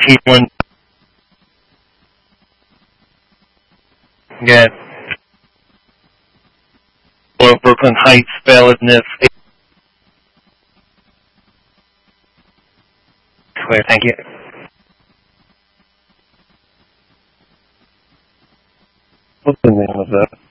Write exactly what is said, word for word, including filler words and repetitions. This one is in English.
T one. Got Brooklyn Heights, validness. Clear, thank you. What's the name of that?